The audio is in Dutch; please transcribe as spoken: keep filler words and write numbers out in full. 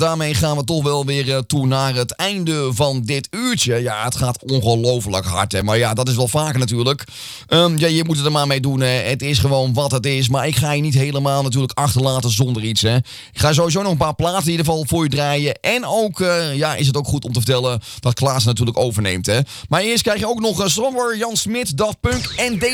Daarmee gaan we toch wel weer uh, toe naar het einde van dit uurtje. Ja, het gaat ongelooflijk hard, hè. Maar ja, dat is wel vaker natuurlijk. Um, ja, je moet het er maar mee doen, hè. Het is gewoon wat het is. Maar ik ga je niet helemaal natuurlijk achterlaten zonder iets, hè. Ik ga sowieso nog een paar platen in ieder geval voor je draaien. En ook, uh, ja, is het ook goed om te vertellen dat Klaas natuurlijk overneemt, hè. Maar eerst krijg je ook nog uh, Stronger, Jan Smit, Daft Punk en D